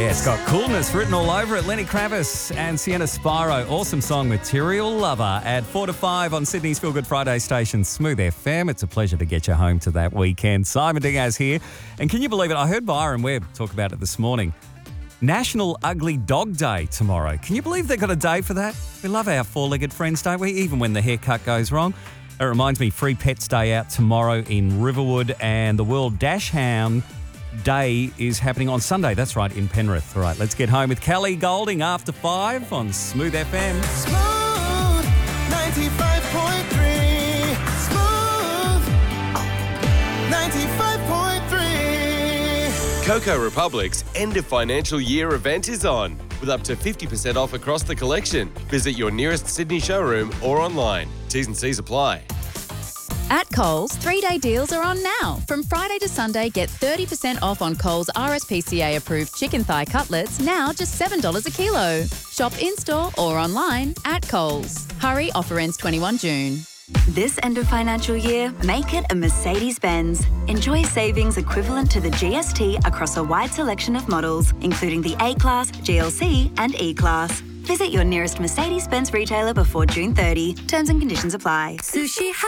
Yeah, it's got coolness written all over it. Lenny Kravitz and Sienna Spiro. Awesome song, Material Lover, at 4 to 5 on Sydney's Feel Good Friday station, Smooth FM. It's a pleasure to get you home to that weekend. Simon Diaz here. And can you believe it? I heard Byron Webb talk about it this morning. National Ugly Dog Day tomorrow. Can you believe they got a day for that? We love our four-legged friends, don't we? Even when the haircut goes wrong. It reminds me, Free Pets Day out tomorrow in Riverwood, and the World Dash Hound Day is happening on Sunday. That's right, in Penrith. All right, let's get home with Kelly Golding after 5 on Smooth FM. Smooth 95.3. Smooth 95.3. Coco Republic's end of financial year event is on, with up to 50% off across the collection. Visit your nearest Sydney showroom or online. T's and C's apply. At Coles, 3-day deals are on now. From Friday to Sunday, get 30% off on Coles RSPCA-approved chicken thigh cutlets, now just $7 a kilo. Shop in-store or online at Coles. Hurry, offer ends 21 June. This end of financial year, make it a Mercedes-Benz. Enjoy savings equivalent to the GST across a wide selection of models, including the A-Class, GLC and E-Class. Visit your nearest Mercedes-Benz retailer before June 30. Terms and conditions apply. Sushi